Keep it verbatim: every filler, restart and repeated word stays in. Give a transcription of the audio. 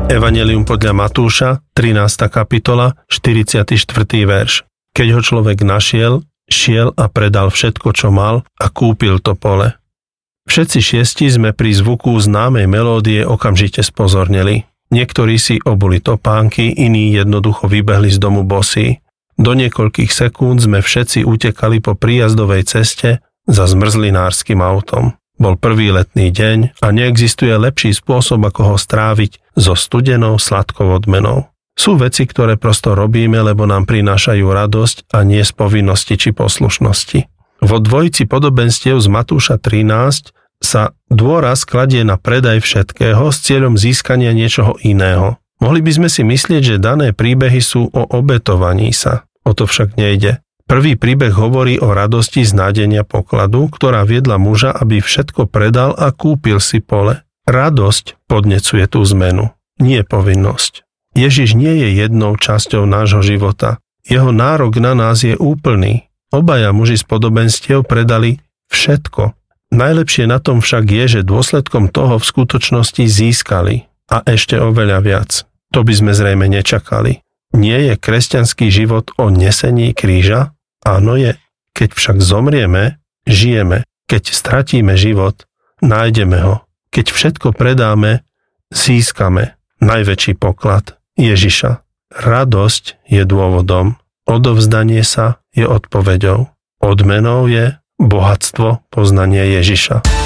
Evanjelium podľa Matúša, trinásta kapitola, štyridsiaty štvrtý verš. Keď ho človek našiel, šiel a predal všetko, čo mal a kúpil to pole. Všetci šiesti sme pri zvuku známej melódie okamžite spozorneli. Niektorí si obuli topánky, iní jednoducho vybehli z domu bosí. Do niekoľkých sekúnd sme všetci utekali po príjazdovej ceste za zmrzlinárskym autom. Bol prvý letný deň a neexistuje lepší spôsob, ako ho stráviť so studenou sladkou odmenou. Sú veci, ktoré prosto robíme, lebo nám prinášajú radosť a nie z povinnosti či poslušnosti. Vo dvojici podobenstiev z Matúša trinásť sa dôraz kladie na predaj všetkého s cieľom získania niečoho iného. Mohli by sme si myslieť, že dané príbehy sú o obetovaní sa. O to však nejde. Prvý príbeh hovorí o radosti z nájdenia pokladu, ktorá viedla muža, aby všetko predal a kúpil si pole. Radosť podnecuje tú zmenu, nie povinnosť. Ježiš nie je jednou časťou nášho života. Jeho nárok na nás je úplný. Obaja muži z podobenstiev predali všetko. Najlepšie na tom však je, že dôsledkom toho v skutočnosti získali. A ešte oveľa viac. To by sme zrejme nečakali. Nie je kresťanský život o nesení kríža? Áno je. Keď však zomrieme, žijeme. Keď stratíme život, nájdeme ho. Keď všetko predáme, získame najväčší poklad Ježiša. Radosť je dôvodom. Odovzdanie sa je odpoveďou. Odmenou je bohatstvo poznania Ježiša.